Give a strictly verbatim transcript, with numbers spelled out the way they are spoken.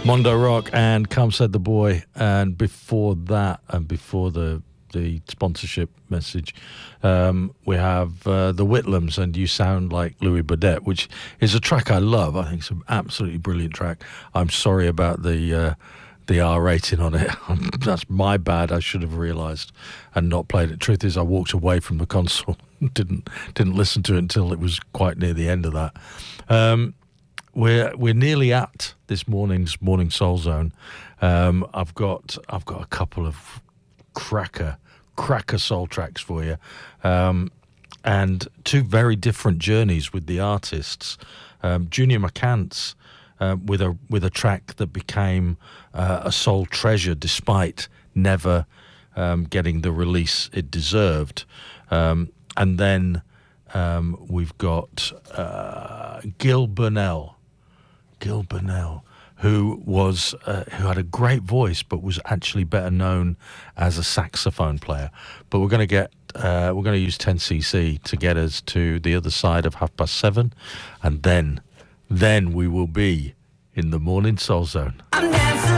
Mondo Rock and Come Said the Boy, and before that, and before the the sponsorship message, um, we have uh, the Whitlams and You Sound Like Louis Burdett, which is a track I love. I think it's an absolutely brilliant track. I'm sorry about the uh, the R rating on it. That's my bad. I should have realised and not played it. Truth is, I walked away from the console, didn't didn't listen to it until it was quite near the end of that. Um, We're we're nearly at this morning's Morning Soul Zone. Um, I've got I've got a couple of cracker cracker soul tracks for you, um, and two very different journeys with the artists. Um, Junior McCants uh, with a with a track that became uh, a soul treasure despite never um, getting the release it deserved, um, and then um, we've got uh, Gil Burnell. Gil Burnell, who was uh, who had a great voice, but was actually better known as a saxophone player. But we're going to get uh, we're going to use ten C C to get us to the other side of half past seven, and then then we will be in the Morning Soul Zone.